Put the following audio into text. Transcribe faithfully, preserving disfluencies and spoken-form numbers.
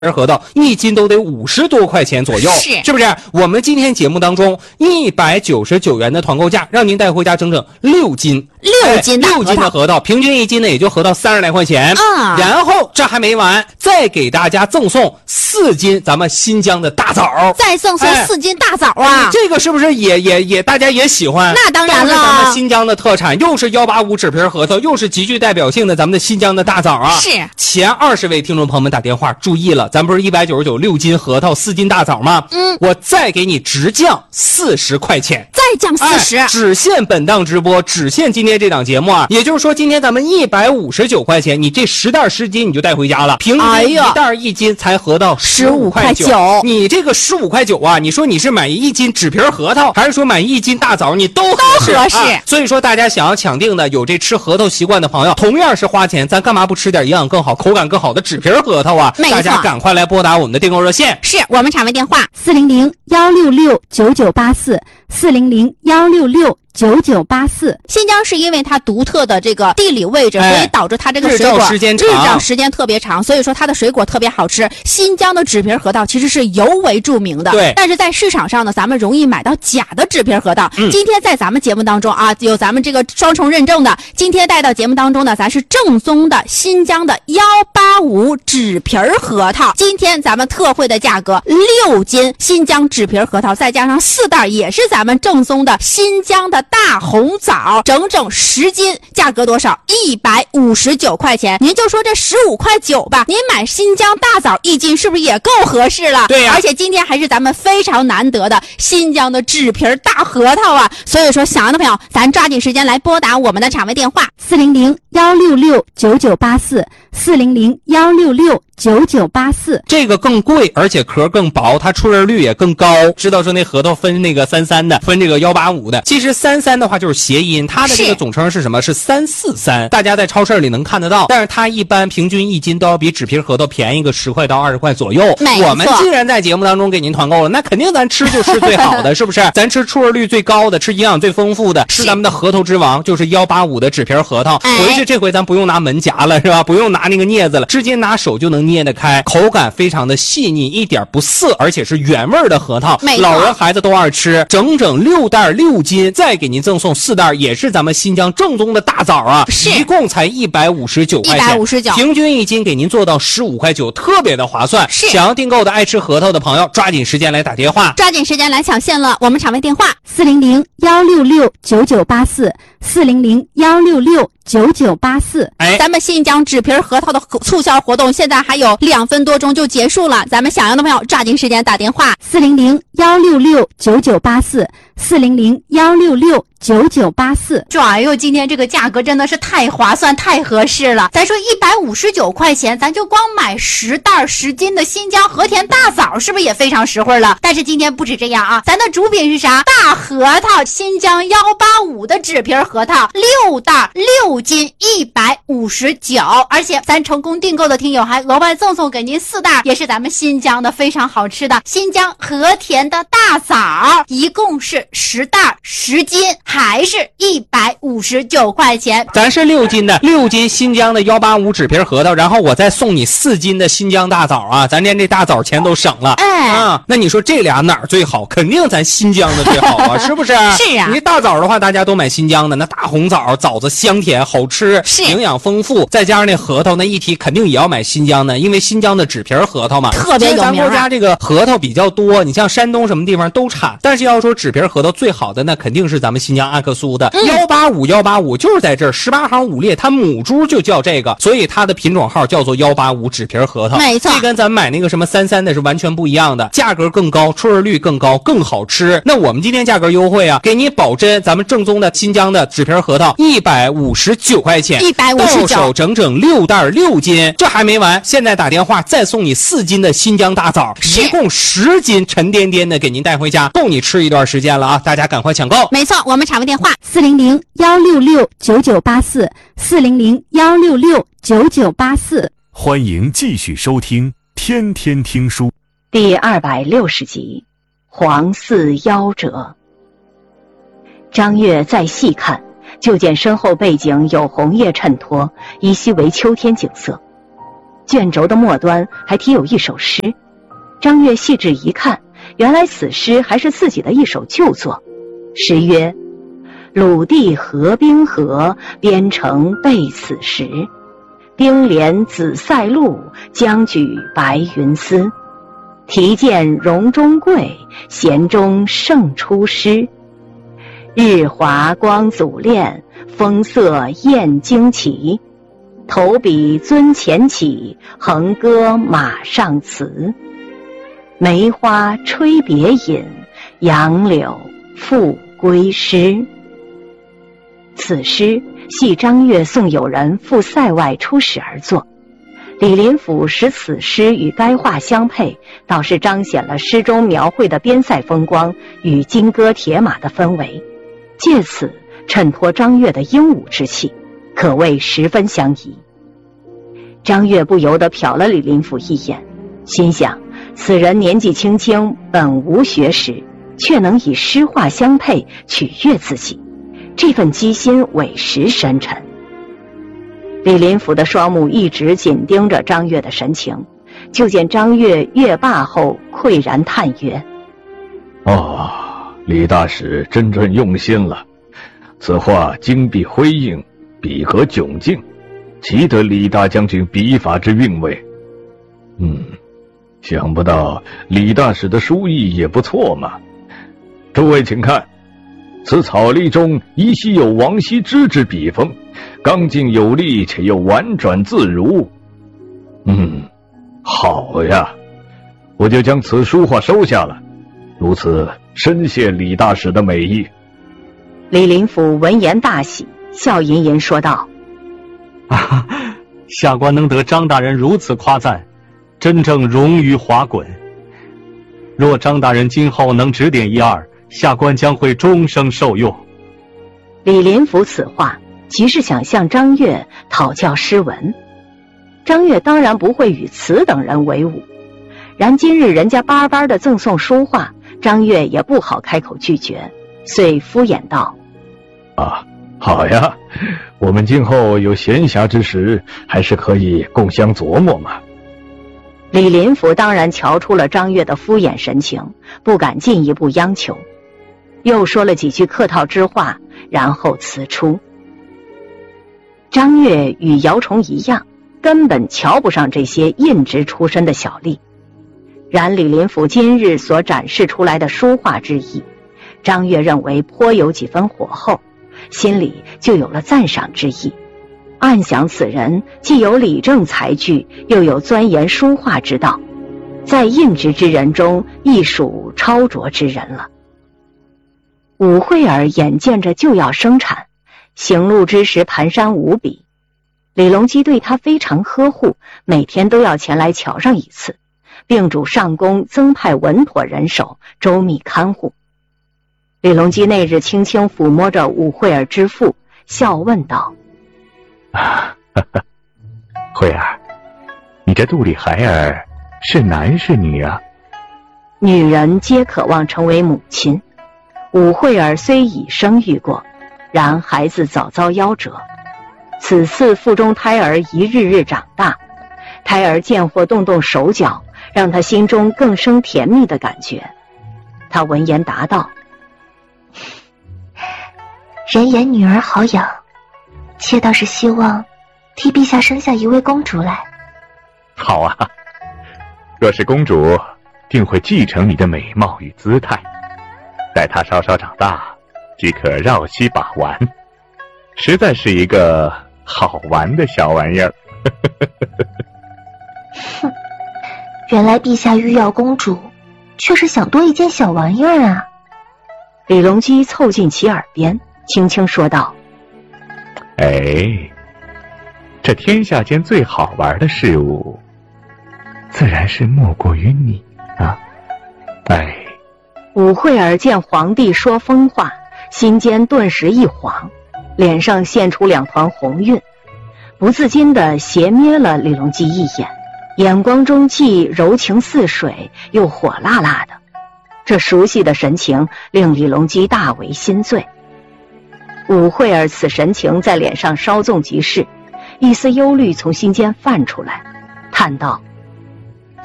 核桃一斤都得五十多块钱左右， 是是不是？我们今天节目当中一百九十九元的团购价，让您带回家整整六斤， 六斤的六斤的核桃，平均一斤呢也就核桃三十来块钱。 啊， 然后这还没完，再给大家赠送四斤咱们新疆的大枣， 再赠送四斤大枣啊！ 哎、这个是不是也也也大家也喜欢？ 那当然了， 都是咱们新疆的特产，又是幺八五纸皮核桃，又是极具代表性的咱们的新疆的大枣啊！ 是前二十位听众朋友们打电话注意了，咱不是一百九十九六斤核桃四斤大枣吗？ 嗯， 我再给你直降四十块钱， 再降四十、 哎，只限本档直播，只限今天这档节目啊！也就是说，今天咱们一百五十九块钱，你这十袋十斤你就带回家了，平均一袋一斤才合到十五块九。你这个十五块九啊，你说你是买一斤纸皮核桃，还是说买一斤大枣，你都合适。 都合适、 啊。所以说，大家想要抢定的，有这吃核桃习惯的朋友，同样是花钱，咱干嘛不吃点营养更好、口感更好的纸皮核桃啊？大家赶快来拨打我们的订购热线， 是我们场位电话四零零幺六六九九八四四零零幺六六九九八四。 新疆是因为它独特的这个地理位置， 哎、 所以导致它这个水果日照时间长， 日照时间特别长，所以说它的水果特别好吃。新疆的纸皮核桃其实是尤为著名的， 对。 但是在市场上呢，咱们容易买到假的纸皮核桃。 嗯、 今天在咱们节目当中啊，有咱们这个双重认证的，今天带到节目当中呢，咱是正宗的新疆的幺八五纸皮核桃。今天咱们特惠的价格，六斤新疆纸皮核桃，再加上四袋也是咱们正宗的新疆的大红枣，整整十斤，价格多少？一百五十九块钱。您就说这十五块九吧，您买新疆大枣一斤是不是也够合适了？ 对呀、啊。 而且今天还是咱们非常难得的新疆的纸皮大核桃啊！所以说，想要的朋友，咱抓紧时间来拨打我们的场位电话四零零幺六六九九八四四零零幺六六九九八四。 这个更贵，而且壳更薄，它出刃率也更高。知道说那核桃分那个三三的，分这个幺八五的。其实三三的话就是谐音，它的这个总称是什么？是三四三。大家在超市里能看得到，但是它一般平均一斤都要比纸皮核桃便宜个十块到二十块左右。我们既然在节目当中给您团购了，那肯定咱吃就吃最好的，是不是？咱吃出刃率最高的，吃营养最丰富的，吃咱们的核桃之王，就是幺八五的纸皮核桃。 哎、 回去这回咱不用拿门夹了，是吧？不用拿那个镊子了，直接拿手就能捏得开，口感非常的细腻，一点不涩，而且是原味的核桃，老人孩子都爱吃。整整六袋六斤，再给您赠送四袋，也是咱们新疆正宗的大枣啊，一共才一百五十九块钱， 一百五十九， 平均一斤给您做到十五块九，特别的划算。 是想要订购的爱吃核桃的朋友，抓紧时间来打电话， 抓紧时间来抢线了。我们场位电话四零零幺六六九九八四四零零幺六六九九八四。 哎， 咱们新疆纸皮核桃的促销活动现在还有两分多钟就结束了，咱们想要的朋友抓紧时间打电话四零零幺六六九九八四四零零幺六六九九八四。 哎呦，今天这个价格真的是太划算太合适了。咱说一百五十九块钱，咱就光买十袋十斤的新疆和田大枣，是不是也非常实惠了？但是今天不止这样啊，咱的主品是啥？大核桃，新疆幺八五的纸皮核桃，六袋六斤一百五十九，而且咱成功订购的听友还额外赠送给您四袋，也是咱们新疆的非常好吃的新疆和田的大枣，一共是十袋十斤，还是一百五十九块钱。 咱是六斤的，六斤新疆的幺八五纸皮核桃，然后我再送你四斤的新疆大枣啊，咱连这大枣钱都省了。 哎啊，那你说这俩哪儿最好？肯定咱新疆的最好啊，是不是？ 是啊。 你大枣的话，大家都买新疆的，那大红枣，枣子香甜好吃， 是营养丰富，再加上那核桃，那一提肯定也要买新疆的，因为新疆的纸皮核桃嘛， 特别有名。 咱国家这个核桃比较多，你像山东什么地方都产，但是要说纸皮核桃最好的，那肯定是咱们新疆阿克苏的幺八五幺八五，就是在这儿十八行五列，它母猪就叫这个，所以它的品种号叫做幺八五纸皮核桃。 没错， 这跟咱们买那个什么三三的是完全不一样的，价格更高，出刃率更高，更好吃。那我们今天价格优惠啊，给你保真咱们正宗的新疆的纸皮核桃一百五十九块钱， 一百五十九， 到手整整六袋六斤。这还没完，现在打电话再送你四斤的新疆大枣，一共十斤沉甸甸的给您带回家，够你吃一段时间了啊！大家赶快抢购。 没错，我们场位电话四零零幺六六九九八四四零零幺六六九九八四。 欢迎继续收听天天听书第二百六十集，黄四夭折。张月再细看，就见身后背景有红叶衬托，依稀为秋天景色。 卷轴的末端还题有一首诗。张悦细致一看，原来此诗还是自己的一首旧作。诗曰：鲁地合兵河，边城备此时。兵连紫塞路，将举白云丝。题见荣中贵，弦中胜出师。日华光祖炼，风色艳旌旗。头笔尊前起，横歌马上辞。梅花吹别饮，杨柳复归诗。此诗系张悦送友人赴塞外出使而作，李林甫使此诗与该画相配，倒是彰显了诗中描绘的边塞风光与金戈铁马的氛围，借此衬托张悦的英武之气，可谓十分相宜。张悦不由得瞟了李林甫一眼，心想此人年纪轻轻，本无学识，却能以诗画相配取悦自己，这份机心委实深沉。李林甫的双目一直紧盯着张悦的神情，就见张悦阅罢后喟然叹曰： 哦，李大使真正用心了，此画金碧辉映，笔格迥劲，极得李大将军笔法之韵味。嗯，想不到李大使的书艺也不错嘛。诸位请看，此草隶中依稀有王羲之之笔锋，刚劲有力，且又婉转自如。嗯，好呀，我就将此书画收下了，如此深谢李大使的美意。 李林甫闻言大喜，笑吟吟说道： 啊，下官能得张大人如此夸赞，真正荣于华滚。若张大人今后能指点一二，下官将会终生受用。 李林甫此话即是想向张悦讨教诗文。张悦当然不会与此等人为伍，然今日人家巴巴的赠送书画，张悦也不好开口拒绝，遂敷衍道： 啊，好呀，我们今后有闲暇之时，还是可以共相琢磨嘛。 李林甫当然瞧出了张悦的敷衍神情，不敢进一步央求，又说了几句客套之话，然后辞出。张悦与姚崇一样，根本瞧不上这些印职出身的小吏，然李林甫今日所展示出来的书画之意，张悦认为颇有几分火候，心里就有了赞赏之意，暗想此人既有理政才具，又有钻研书画之道，在印职之人中亦属超卓之人了。武惠儿眼见着就要生产，行路之时蹒跚无比，李隆基对他非常呵护，每天都要前来瞧上一次，并嘱上宫增派稳妥人手，周密看护。李隆基那日轻轻抚摸着武惠儿之腹，笑问道： 啊，哈哈，惠儿，你这肚里孩儿是男是女啊？ 女人皆渴望成为母亲，武惠儿虽已生育过，然孩子早遭夭折。此次腹中胎儿一日日长大，胎儿见或动动手脚，让他心中更生甜蜜的感觉。他闻言答道： 人言女儿好养，妾倒是希望替陛下生下一位公主来。 好啊，若是公主，定会继承你的美貌与姿态，待她稍稍长大，即可绕膝把玩，实在是一个好玩的小玩意儿。 哼，原来陛下欲要公主，却是想多一件小玩意儿啊。 李隆基凑近其耳边，轻轻说道： 哎，这天下间最好玩的事物，自然是莫过于你啊！哎， 武惠儿见皇帝说疯话，心间顿时一晃，脸上现出两团红晕，不自禁地斜瞥了李隆基一眼，眼光中既柔情似水，又火辣辣的。这熟悉的神情令李隆基大为心醉。武惠儿此神情在脸上稍纵即逝，一丝忧虑从心间泛出来， 叹道：“